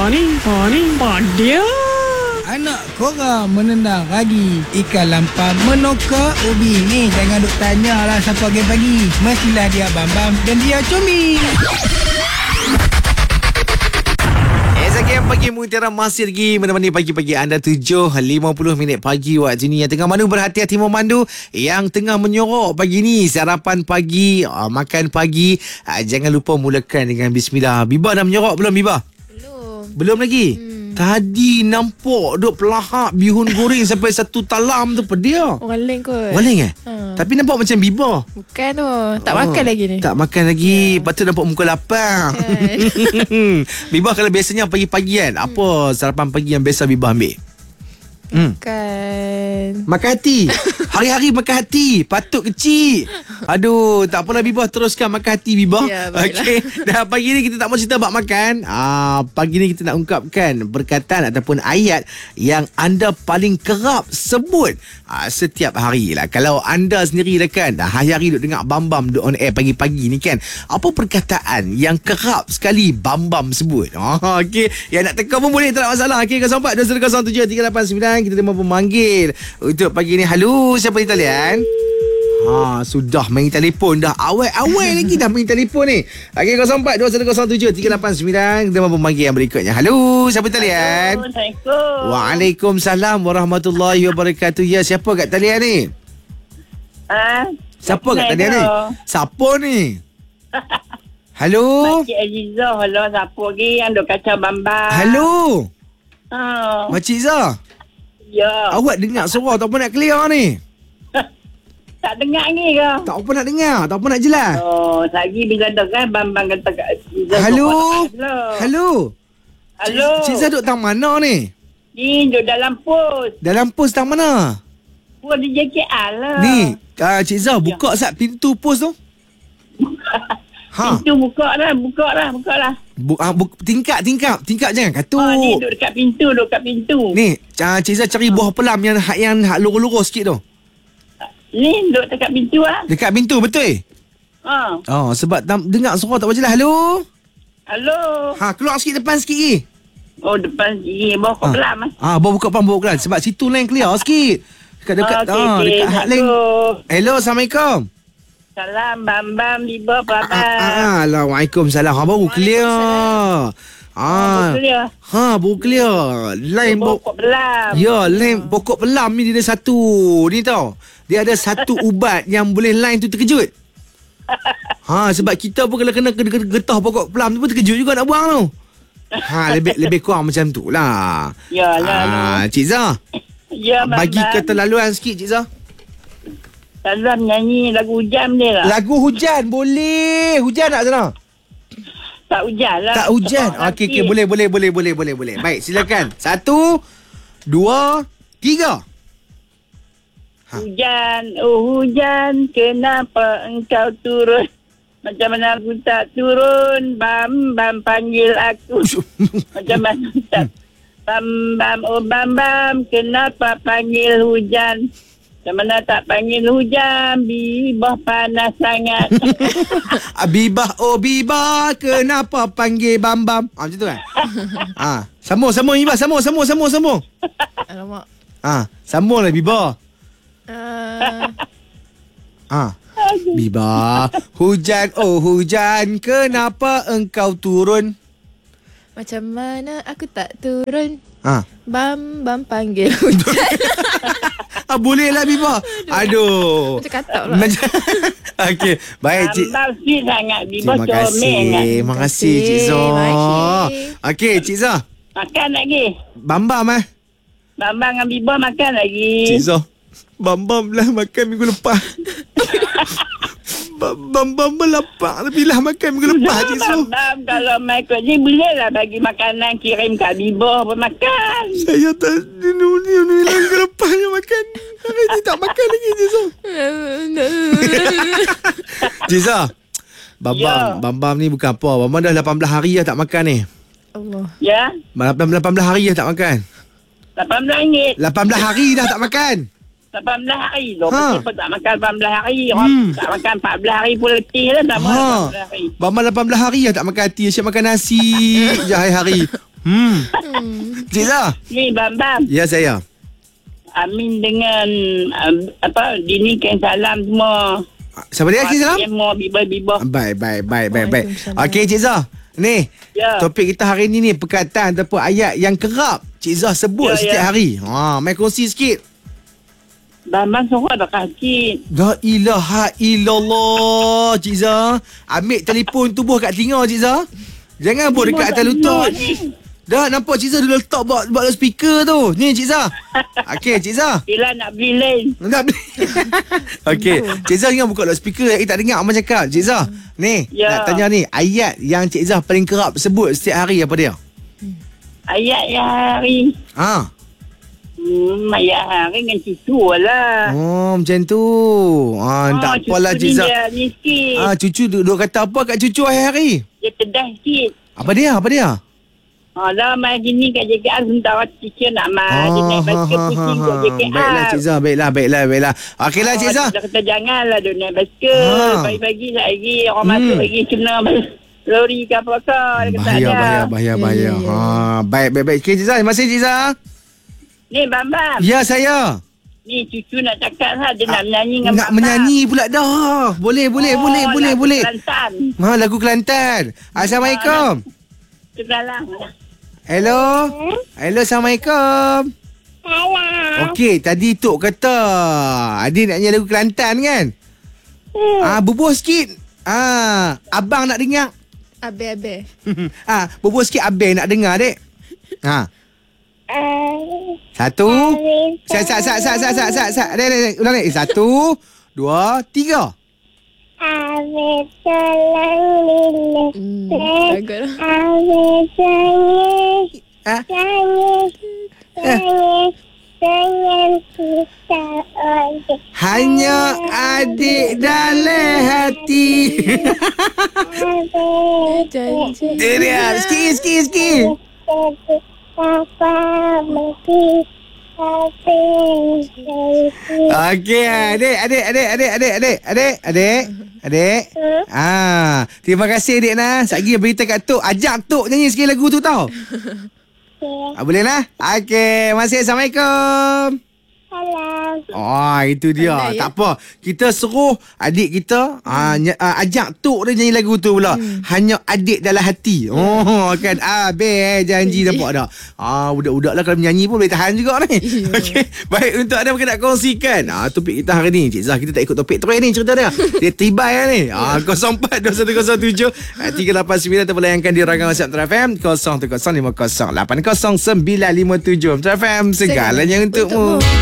Dia. Anak korang menendang ragi, ikan lampam menokak ubi. Ni jangan duk tanyalah siapa pagi-pagi. Mestilah dia Bambam dan dia Comel. Sekian pagi Mutiara masih lagi menemani pagi-pagi anda 7.50 pagi waktu ni. Yang tengah mandu berhati-hati memandu. Yang tengah menyorok pagi ni sarapan pagi, makan pagi, jangan lupa mulakan dengan bismillah. Biba dah menyorok belum Biba? Belum lagi? Tadi nampak duk pelahak bihun goreng sampai satu talam tu pedia. Orang lain kot. Orang lain Tapi nampak macam Biba. Bukan tu. Tak makan lagi ni. Tak makan lagi. Patut nampak muka lapar. Biba kalau biasanya pagi-pagi kan, apa sarapan pagi yang biasa Biba ambil? Makan hati. Hari-hari makan hati. Patut kecil. Aduh, tak apalah Biba, teruskan makan hati Biba. Ya, okey. Dah pagi ni kita tak mau cerita bab makan. Pagi ni kita nak ungkapkan perkataan ataupun ayat yang anda paling kerap sebut setiap hari lah. Kalau anda sendiri lah kan, hari-hari duk dengar Bambam duk on air pagi-pagi ni kan, apa perkataan yang kerap sekali Bambam sebut? Okey, yang nak teka pun boleh, tak ada masalah. Okey, 04 207 389. Kita mahu memanggil untuk pagi ni. Halo, siapa di talian? Sudah main telefon dah. Awal lagi dah main telefon ni. Okey, 04 207 389. Kita mahu memanggil yang berikutnya. Halo, siapa di talian? Assalamualaikum. Waalaikumsalam warahmatullahi wabarakatuh. Ya, siapa kat talian ni? Siapa kat talian ni? Siapa ni? Halo? Makcik Azizah. Halo, siapa lagi yang duk kacau Bambam? Halo? Makcik Zah? Ya. Awak dengar suara tak apa nak clear ni? Tak dengar ni ke? Tak apa nak dengar, tak apa nak jelas. Lagi bila dengar Bambam kata kat Azizah. Halo? Halo? Halo? Cik Zah duduk tang mana ni? Ni duduk dalam pos. Dalam pos tang mana? Pos di JKR lah. Ni, Cik Zah buka sat pintu pos tu. Pintu buka lah. Tingkap jangan katuk. Ni duduk dekat pintu. Ni, Cik Zah cari buah pelam yang hak lurus-lurus sikit tu. Ni duduk dekat pintu lah. Dekat pintu, betul? Sebab dengar suara tak jelas. Halo? Halo? Keluar sikit depan sikit ni. Depan sini. Bawa kau pelam lah. Bawa buka pelam. Sebab situ lain clear sikit. Dekat dekat hak lain. Hello, Assalamualaikum. Salam Bambam Biba apa khabar? Waalaikumsalam. Baru clear. Baru clear. Lain pokok pelam. Ya, lain pokok pelam ni dia ada satu. Ni tau. Dia ada satu ubat yang boleh lain tu terkejut. Sebab kita pun kalau kena getah pokok pelam tu pun terkejut juga nak buang tu. Lebih kurang macam tu lah. Yalah. Cik Zah. Ya, Bambam. Bagi keterlaluan sikit Cik Zah. Salam nyanyi lagu hujan dia lah. Lagu hujan boleh. Hujan tak sana? Tak hujan lah. Tak hujan. Okey, boleh. Baik, silakan. 1, 2, 3. Hujan, hujan, kenapa engkau turun? Macam mana aku tak turun? Bambam panggil aku. Macam mana tak? Bambam, kenapa panggil hujan? Macam mana tak panggil hujan? Bibah panas sangat. Bibah, Bibah, kenapa panggil Bambam? Macam tu kan? Sambung Bibah, sambung. Alamak. Sambung lah Bibah. Bibah, hujan, hujan, kenapa engkau turun? Macam mana aku tak turun? Bambam panggil hujan. Boleh lah Bibah. Aduh. Macam katak pula. Okey, baik Cik. Bambam sweet sangat. Bibah Terima kasih Cik Zah. Okey Cik Zah. Makan lagi. Bambam Bambam dengan Bibah makan lagi. Cik Zah, Bambam lah makan minggu lepas. Bambam lapar tapi lah makan minggu lepas Cik Zah. Bambam kalau Michael ni boleh lah bagi makanan kirim kat Bibah pun makan. Saya tak ni minggu lepas je makan. Hari ni tak makan lagi Cik Zah. Cik Zah, Bambam ni bukan apa. Bambam dah 18 hari dah tak makan ni. Allah. Ya? 18 hari dah tak makan. 18 ringgit. 18 hari dah tak makan. 18 hari tu. Kenapa tak makan 18 hari? Orang tak makan 14 hari pun letih lah. Tak makan 18 hari. Bambam 18 hari dah tak makan hati. Asyik makan nasi je hari-hari. Cik Zah. Ni Bam. Ya, saya. Amin dengan Dini Ken salam semua. Siapa dia, Cik Zah? Semua biba-biba. Baik. Waalaikumsalam. Okey, Cik Zah. Ni, Ya. topik kita hari ni perkataan ataupun ayat yang kerap Cik Zah sebut Ya, setiap ya. hari. Mai kongsi sikit. Bam suruh ada kaki. La ilaha illallah, Cik Zah. Ambil telefon tubuh kat telinga, Cik Zah. Jangan buat dekat atas lutut. Dah nampak Cik Zah dia letak buat speaker tu. Ni Cik Zah. Okey, Cik Zah. Bila nak beli lain. Nak beli. Okey, Cik Zah jangan buka loudspeaker. Kita tak dengar abang cakap. Cik Zah, ni Ya. nak tanya ni, ayat yang Cik Zah paling kerap sebut setiap hari apa dia? Ayat yang hari. Ayat hari dengan cucu lah. Oh, macam tu. Tak apalah Cik Zah. Dia ni sikit. Cucu duduk kata apa kat cucu hari-hari? Dia tedah sikit. Apa dia? Dah main gini kat JKR sementara teacher nak main. Dia naik basikal pusing kat JKR. Baiklah Cik Zah, baiklah. Okeylah Cik Zah. Dia kata janganlah dia naik basikal. Pagi-pagi lagi orang masuk lagi kena lori ke apa-apa. Dia kata Bahaya. Baik. Okey Cik Zah, terima kasih Cik Zah. Ni Bam. Ya, saya. Ni cucu nak cakap lah. Dia nak menyanyi dengan Nak menyanyi pula dah. Boleh. Kelantan. Lagu Kelantan. Assalamualaikum. Tergalang. Hello, Assalamualaikum. Salam. Okey, tadi Tok kata adik nak nyanyi lagu Kelantan kan? Bubuh sikit. Abang nak dengar. Abe. Bubuh sikit abang nak dengar, dek. Satu. Sat. Ulang ni. 1, 2, 3. Ave salang lilih. Bagus lah. Ave sayang kita adik. Hanya adik dalam hati. Ave Janji. Dia sikit. Papa mesti ave Okey, adik. Terima kasih adik Nah. Sekejap berita kat Tok. Ajak Tok nyanyi sikit lagu tu tau. Boleh lah? Okey, masih. Assalamualaikum. salam. Itu dia. Pandai, Tak apa. Kita suruh adik kita ajak Tok dia nyanyi lagu tu pula. Hanya adik dalam hati. Kan. Janji nampak tak? Budak-budak lah kalau menyanyi pun boleh tahan juga ni. Okey. Baik, untuk anda mungkin nak kongsikan topik kita hari ni. Cik Zah, kita tak ikut topik terus ni cerita dia. Dia tibai lah ni. 042107 389 ataupun layankan di rangan WhatsApp Metro FM 0105080957 Metro FM, segalanya untukmu.